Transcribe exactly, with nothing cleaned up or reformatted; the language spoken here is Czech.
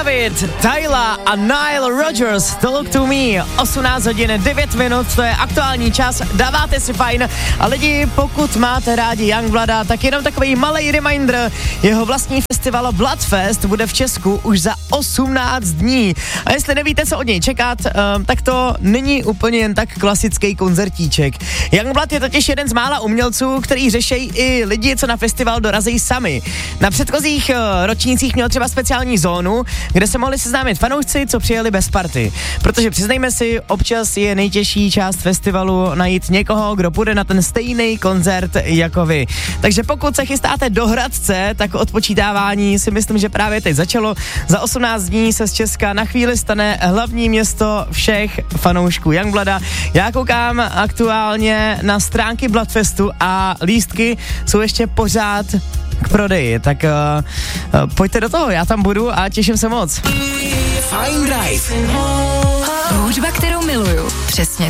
David, Tyla a Nile Rodgers, Talk to Me, osmnáct hodin devět minut, to je aktuální čas, dáváte si fajn. A lidi, pokud máte rádi Youngblooda, tak jenom takový malej reminder, jeho vlastní festival Bloodfest bude v Česku už za osmnáct dní. A jestli nevíte, co od něj čekat, um, tak to není úplně jen tak klasický koncertíček. Youngblood je totiž jeden z mála umělců, který řeší i lidi, co na festival dorazí sami. Na předchozích uh, ročnících měl třeba speciální zónu, kde se mohli seznámit fanoušci, co přijeli bez party. Protože přiznejme si, občas je nejtěžší část festivalu najít někoho, kdo půjde na ten stejný koncert jako vy. Takže pokud se chystáte do Hradce, tak odpočítávání si myslím, že právě teď začalo. Za osmnáct dní se z Česka na chvíli stane hlavní město všech fanoušků Youngblooda. Já koukám aktuálně na stránky Bloodfestu a lístky jsou ještě pořád k prodeji, tak uh, uh, pojďte do toho, já tam budu a těším se moc. Fajn Drive. Hudba, kterou miluju. Přesně